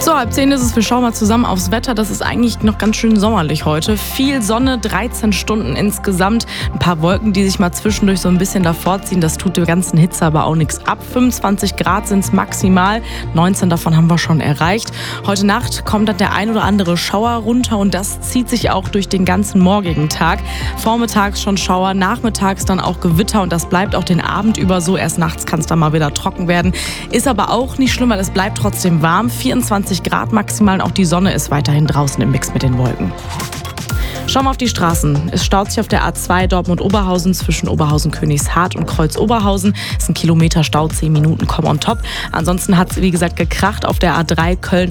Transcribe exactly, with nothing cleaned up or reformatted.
So, halb zehn ist es. Wir schauen mal zusammen aufs Wetter. Das ist eigentlich noch ganz schön sommerlich heute. Viel Sonne, dreizehn Stunden insgesamt. Ein paar Wolken, die sich mal zwischendurch so ein bisschen davor ziehen. Das tut der ganzen Hitze aber auch nichts ab. fünfundzwanzig Grad sind es maximal. neunzehn davon haben wir schon erreicht. Heute Nacht kommt dann der ein oder andere Schauer runter und das zieht sich auch durch den ganzen morgigen Tag. Vormittags schon Schauer, nachmittags dann auch Gewitter und das bleibt auch den Abend über so. Erst nachts kann es dann mal wieder trocken werden. Ist aber auch nicht schlimm, weil es bleibt trotzdem warm. vierundzwanzig Grad maximal und auch die Sonne ist weiterhin draußen im Mix mit den Wolken. Schauen wir auf die Straßen. Es staut sich auf der A zwei Dortmund-Oberhausen zwischen Oberhausen-Königshardt und Kreuz-Oberhausen. Ist ein Kilometer Stau, zehn Minuten, komm on top. Ansonsten hat es, wie gesagt, gekracht auf der A drei Köln